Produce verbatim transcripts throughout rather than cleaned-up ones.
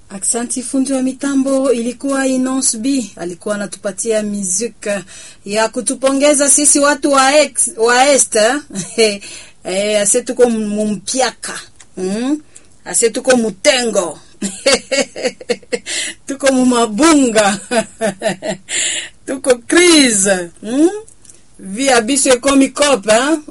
Aksanti fundi wa mitambo ilikuwa Inons B, alikuwa anatupatia muziki ya kutupongeza sisi watu wa ex, wa Esther. Eh, ase tuko mumpiaka. Mm? Ase tuko mutengo. Tuko mumabunga. Tuko crise. Mm? Via biso ekomi kope, hein?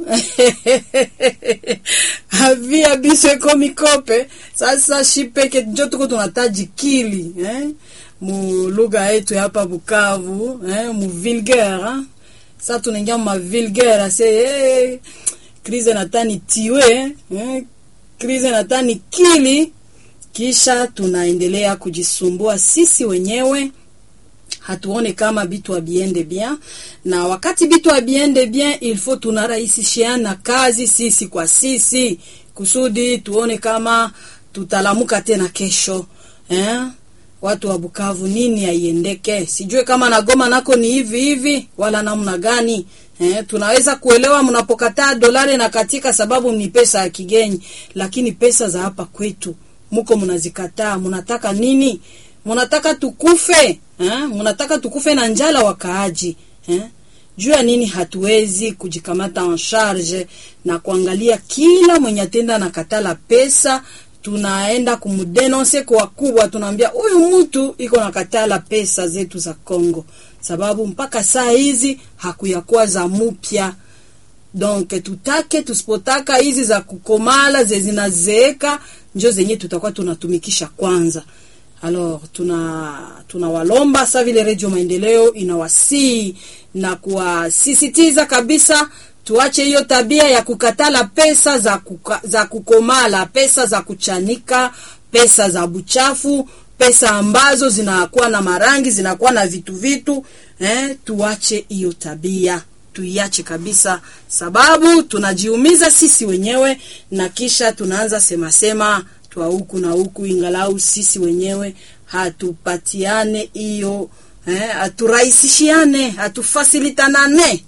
Via biso ekomi kope. Sasa shipeke njo tuko tunataji kili, eh? Mu lugha yetu hapa Bukavu, eh? Mu vulgaire, hein? Sasa tunaingia ma vulgaire, ase eh, krize natani tiwe, eh? Krize natani kili, kisha tunaendelea kujisumbua sisi wenyewe. Hatuone kama bitu abiende bien, na wakati bitu abiende bien il faut tunarahisishiana kazi sisi kwa sisi kusudi tuone kama tutalamuka tena kesho, eh? Watu wa Bukavu nini aiendeke, sijue kama na Goma nako ni hivi hivi wala namna gani, eh? Tunaweza kuelewa mnapokataa dolari na katika sababu ni pesa ya kigeni, lakini pesa za hapa kwetu muko mnazikataa. Mnataka nini? Mnataka tukufe, eh? Mnataka tukufe na njala wakaaji, eh? Juu ya nini hatuwezi kujikamata en charge na kuangalia kila mwenye atenda na katala pesa, tunaenda kumudenonse kwa kubwa, tunaambia huyu mtu iko na katala pesa zetu za Kongo, sababu mpaka saa hizi hakuyakuwa za mupya. Donc tutake tusipotaka hizi za kukomala zezinazeeka njo zenye tutakuwa tunatumikisha kwanza. Alors tuna tunawalomba sa vile Radio Maendeleo inawasi na kuwasisitiza kabisa tuache hiyo tabia ya kukatala pesa za kuka, za kukomala, pesa za kuchanika, pesa za buchafu, pesa ambazo zinakuwa na marangi, zinakuwa na vitu vitu, eh, tuache hiyo tabia. Tuiache kabisa, sababu tunajiumiza sisi wenyewe na kisha tunaanza sema sema twa huku na huku, ingalau sisi wenyewe hatupatiane hiyo, eh, aturahisishiane, atufasilitanane.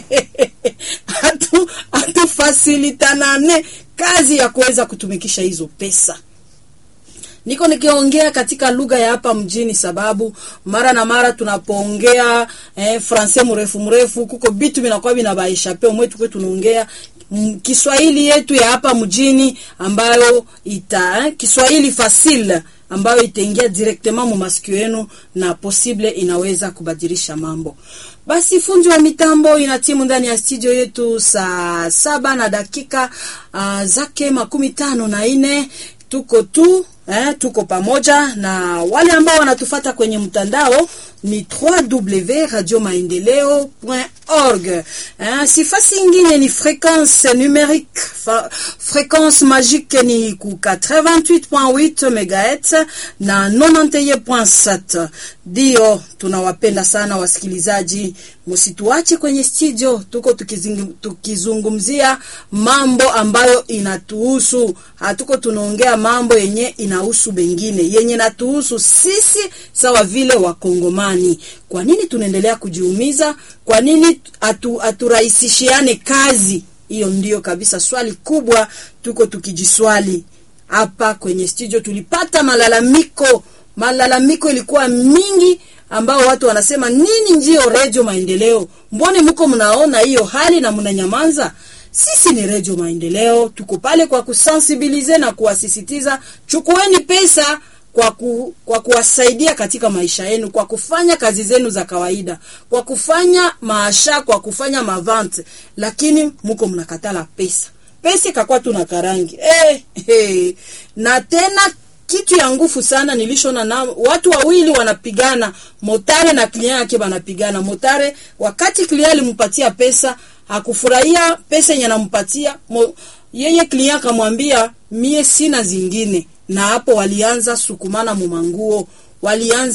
Atu atufasilitanane kazi ya kuweza kutumikisha hizo pesa. Niko nikiongea katika lugha ya hapa mjini, sababu mara na mara tunapoongea eh, francais mrefu mrefu kuko bitu binakuwa binabaisha pe mwetu kwetu tunaongea Kiswahili yetu ya hapa mjini ambayo ita eh, Kiswahili facile ambayo itaingia directement mu masikio yenu na possible inaweza kubadilisha mambo. Basi fundi wa mitambo inatimu ndani ya studio yetu saa saba na dakika uh, zake makumi tano na ine. Tuko tu eh, tuko pamoja na wale ambao wanatufata kwenye mtandao ni w w w point radio maendeleo point org. Eh, sifasi ingine ni fréquence numérique, fréquence magique ni ku eighty-eight point eight megahertz na ninety point seven. Dio tunawapenda sana wasikilizaji, msituache kwenye studio, tuko tukizungumzia mambo ambayo inatuhusu. Hatuko tunaongea mambo yenye inahusu bengine, yenye natuhusu sisi sawa vile wakongomani. Kwa nini tunaendelea kujiumiza? Kwa nini atu, aturahisishiane kazi? Hiyo ndio kabisa swali kubwa tuko tukijiswali hapa kwenye studio. Tulipata malalamiko, malalamiko ilikuwa mingi ambao watu wanasema nini ndio Radio Maendeleo? Mbone mko mnaona hiyo hali na mnanyamaza? Sisi ni Radio Maendeleo, tuko pale kwa kusensibilize na kuwasisitiza, chukueni pesa kwa ku, kwa kuwasaidia katika maisha yenu, kwa kufanya kazi zenu za kawaida, kwa kufanya maasha, kwa kufanya mavante, lakini mko mnakatala pesa. Pesa kakwa tuna karangi. Eh, eh. Na tena kitu ya nguvu sana nilishona na watu wawili wanapigana, motare na client yake wanapigana. Motare wakati client alimpatia pesa, hakufurahia pesa yenye anampatia, yeye client akamwambia mie sina zingine. Na hapo walianza sukumana mumanguo, walianza